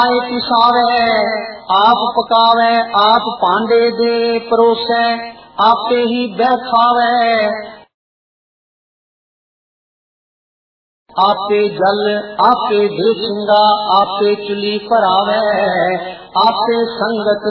आए पिसावे आप पकावे, आप पांडे दे परोसे, आपे ही बैठावे, आपे जल आपे दे सिंगा, आपे चुली पर आवे, आपे संगत